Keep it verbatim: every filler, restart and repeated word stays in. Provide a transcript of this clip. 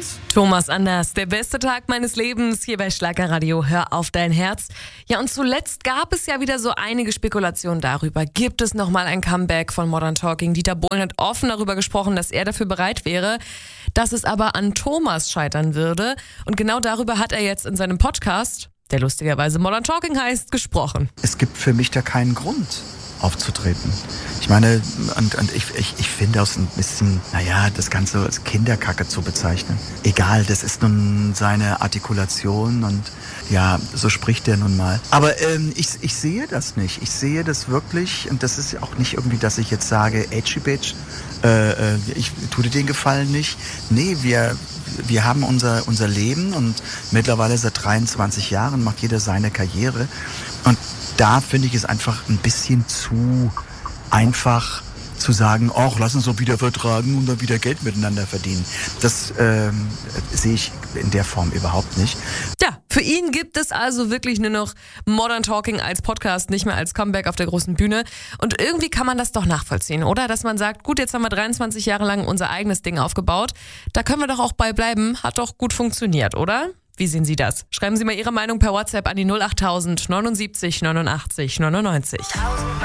Thomas Anders, der beste Tag meines Lebens hier bei Schlagerradio. Hör auf dein Herz. Ja, und zuletzt gab es ja wieder so einige Spekulationen darüber. Gibt es nochmal ein Comeback von Modern Talking? Dieter Bohlen hat offen darüber gesprochen, dass er dafür bereit wäre, dass es aber an Thomas scheitern würde. Und genau darüber hat er jetzt in seinem Podcast, der lustigerweise Modern Talking heißt, gesprochen. Es gibt für mich da keinen Grund aufzutreten. Ich meine, und, und ich, ich, ich finde das ein bisschen, naja, das Ganze als Kinderkacke zu bezeichnen. Egal, das ist nun seine Artikulation und ja, so spricht er nun mal. Aber ähm, ich, ich sehe das nicht. Ich sehe das wirklich, und das ist auch nicht irgendwie, dass ich jetzt sage, edgy bitch, äh, äh, ich tue dir den Gefallen nicht. Nee, wir... Wir haben unser, unser Leben und mittlerweile seit dreiundzwanzig Jahren macht jeder seine Karriere. Und da finde ich es einfach ein bisschen zu einfach zu sagen, ach, lass uns doch wieder vertragen und dann wieder Geld miteinander verdienen. Das ähm, sehe ich in der Form überhaupt nicht. Ja, für ihn gibt es also wirklich nur noch Modern Talking als Podcast, nicht mehr als Comeback auf der großen Bühne. Und irgendwie kann man das doch nachvollziehen, oder? Dass man sagt, gut, jetzt haben wir dreiundzwanzig Jahre lang unser eigenes Ding aufgebaut. Da können wir doch auch bei bleiben. Hat doch gut funktioniert, oder? Wie sehen Sie das? Schreiben Sie mal Ihre Meinung per WhatsApp an die null acht tausend neunundsiebzig neunundachtzig neunundneunzig.